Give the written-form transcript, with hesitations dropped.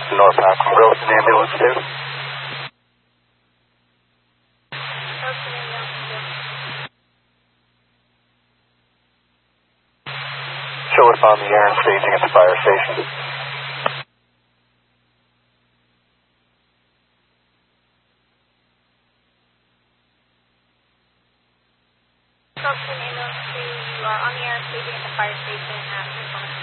North Malcolm, Wilson ambulance 2. Show us on the air and staging at the fire station. On the air staging at the fire station at